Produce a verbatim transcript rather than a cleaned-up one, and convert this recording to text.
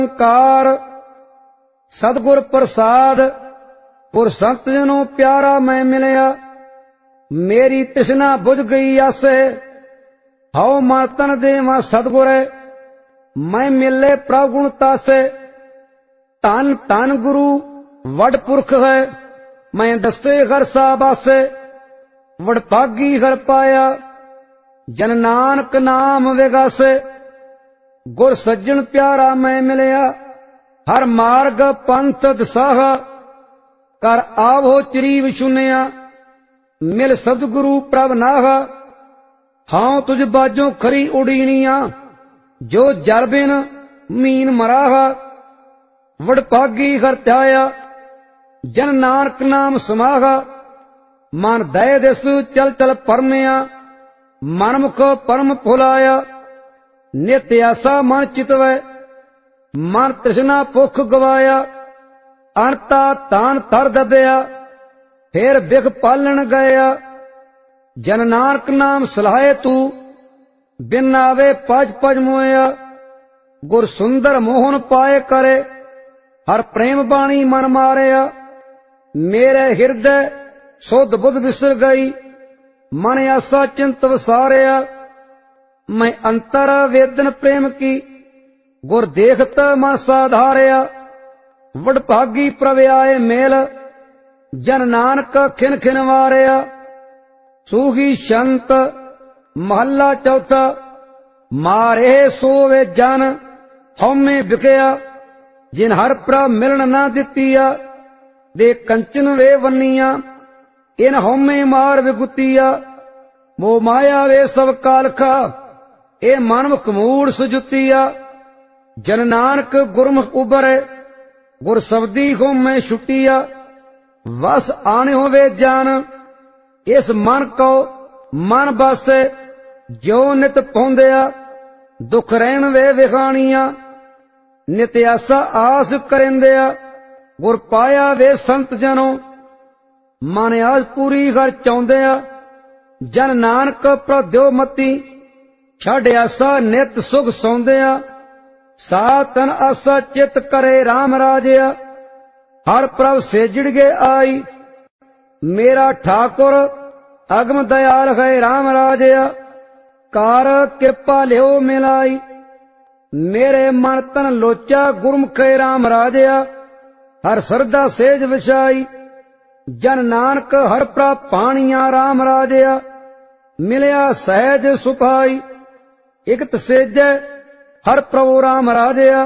Car सतगुर प्रसाद पुर संत जनों प्यारा मैं मिलया। मेरी तृष्णा बुझ गई आसे हाओ मां तन देवा सतगुर मैं मिले प्रभु गुण तासे। धन धन गुरु वड पुरख है मैं दसे घर साबासे। वडभागी घर पाया जन नानक नाम विगासे। गुर सज्जन प्यारा मैं मिलया हर मार्ग पंथ दसाहा। कर आवो चरीव चुनिया मिल सतगुरु प्रभ नाहा। हां तुझ बाजों खरी उड़ीनिया जो जल बिन मीन मराहा। वडभागी घर त्याया जन नानक नाम समाहा। मन दय दिस चल चल परमया मनमुख परम फुलाया। नित आसा मन चितवै मन तृष्णा भुख गवाया। अणता तान तर ददया फिर बिख पालन गया। जन नानक नाम सलाहे तू बिन आवे पज पज मोया। गुर सुंदर मोहन पाए करे हर प्रेम बाणी मन मारिया। मेरे हृदय सुध बुध विसर गई मन आसा चिंत वसारिया। मैं अंतर वेदन प्रेम की गुर देखत मन साधारिया। वडभागी प्रभ आए मेल जन नानक खिन खिन वारिया। सूही शंत महला चौथा मारे सोवे जन हौमे बिकया। जिन हर प्रभ मिलन ना दितिया दे कंचन वे वनिया। इन हौमे मार विगुतिया मोह माया वे सब कालखा। ए मनमुख मूड़ सुजुतिया जन नानक गुरमुख उबरे गुर शब्दी हौमे छुटिया। वस आने होवे जान इस मन को मन बसे जो नित पौंदिया। दुख रहन वे विखानिया नित आसा आस करेंदिया। गुर पाया वे संत जनों मन आस पूरी घर चाहुंदिया। जन नानक प्रद्यो मती छड़ आसा नित सुख सौंदिया। सा तन आसा चित करे राम राजया। हर प्रभ सेजड़ गे आई मेरा ठाकुर अगम दयाल है राम राजया। कार कृपा लियो मिलाई मेरे मन तन लोचा गुरमुख राम राजया। हर सरदा सेज विछाई जन नानक हर प्रभ पानिया राम राजया। मिलया सहज सुभाई इकत सेजै हर प्रभु राम राजया।